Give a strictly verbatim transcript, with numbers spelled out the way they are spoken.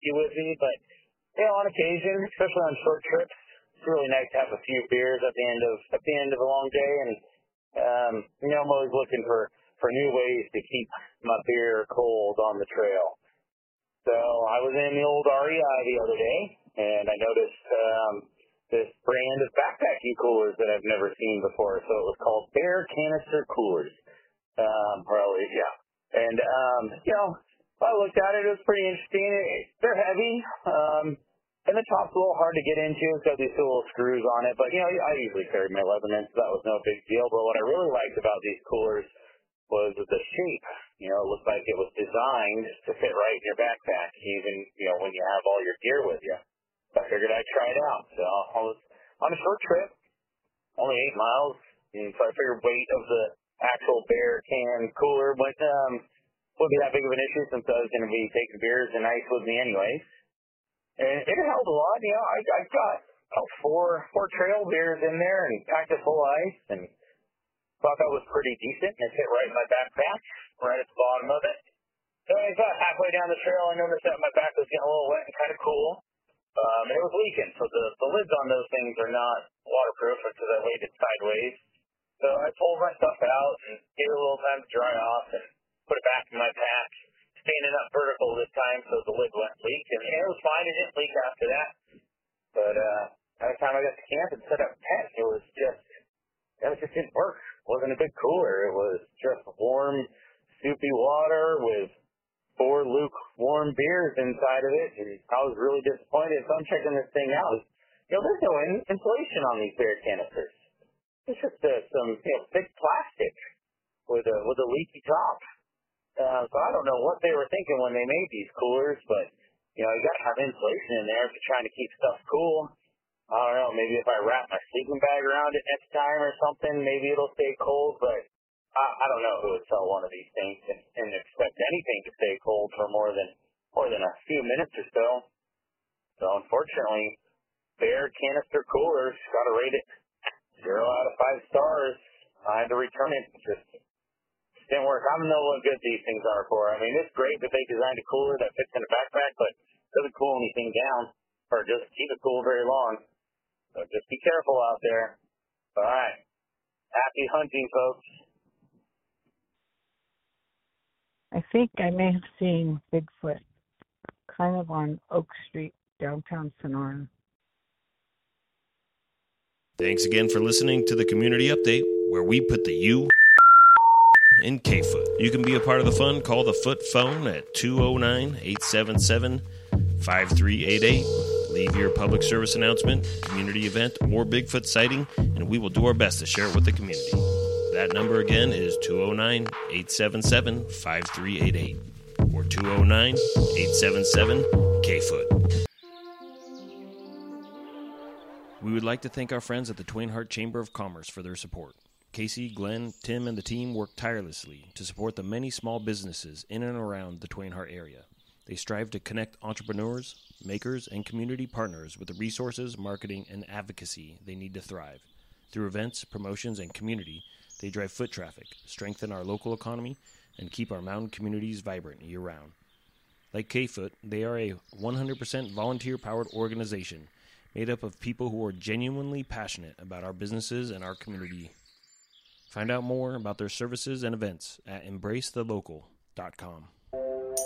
whiskey with me, but, you know, on occasion, especially on short trips, it's really nice to have a few beers at the end of at the end of a long day, and um, you know, I'm always looking for, for new ways to keep my beer cold on the trail. So I was in the old R E I the other day, and I noticed um, this brand of backpacking coolers that I've never seen before. So it was called Bear Canister Coolers. Um, probably, yeah. And um, you know, I looked at it; it was pretty interesting. They're heavy. Um, And the top's a little hard to get into. It's got these little screws on it. But, you know, I usually carry my eleven inch, so that was no big deal. But what I really liked about these coolers was the shape. You know, it looked like it was designed to fit right in your backpack, even, you know, when you have all your gear with you. So I figured I'd try it out. So I was on a short trip, only eight miles. And so I figured weight of the actual bear can cooler wouldn't, um, wouldn't be that big of an issue since I was going to be taking beers and ice with me anyways. And it held a lot, you know. I, I got about four four trail beers in there and packed it full of ice, and thought that was pretty decent. And it fit right in my backpack, right at the bottom of it. So I got halfway down the trail, I noticed that my back was getting a little wet and kind of cool. Um, and it was leaking, so the, the lids on those things are not waterproof because I laid it sideways. So I pulled my stuff out and gave it a little time to dry off and put it back in my pack. Standing up vertical this time, so the lid went leak, and it was fine. It didn't leak after that. But uh, by the time I got to camp and set up tent, it was just, it just didn't work. It wasn't a big cooler. It was just warm, soupy water with four lukewarm beers inside of it, and I was really disappointed. So I'm checking this thing out. You know, there's no in- insulation on these beer canisters. It's just uh, some, you know, thick plastic with a with a leaky top. Uh, so I don't know what they were thinking when they made these coolers, but, you know, you got to have insulation in there if you're trying to keep stuff cool. I don't know, maybe if I wrap my sleeping bag around it next time or something, maybe it'll stay cold, but I, I don't know who would sell one of these things and, and expect anything to stay cold for more than more than a few minutes or so. So unfortunately, Bear Canister Coolers, got to rate it zero out of five stars. I had to return it. Just didn't work. I don't know what good these things are for. I mean, it's great that they designed a cooler that fits in a backpack, but doesn't cool anything down or just keep it cool very long. So just be careful out there. All right. Happy hunting, folks. I think I may have seen Bigfoot kind of on Oak Street, downtown Sonoran. Thanks again for listening to the Community Update, where we put the U in K-Foot. You can be a part of the fun. Call the Foot phone at two oh nine, eight seven seven, five three eight eight. Leave your public service announcement, community event, or Bigfoot sighting, and we will do our best to share it with the community. That number again is two oh nine, eight seven seven, five three eight eight or two oh nine, eight seven seven, K-Foot. We would like to thank our friends at the Twain Harte Chamber of Commerce for their support. Casey, Glenn, Tim, and the team work tirelessly to support the many small businesses in and around the Twain Harte area. They strive to connect entrepreneurs, makers, and community partners with the resources, marketing, and advocacy they need to thrive. Through events, promotions, and community, they drive foot traffic, strengthen our local economy, and keep our mountain communities vibrant year-round. Like K-Foot, they are a one hundred percent volunteer-powered organization made up of people who are genuinely passionate about our businesses and our community. Find out more about their services and events at embrace the local dot com.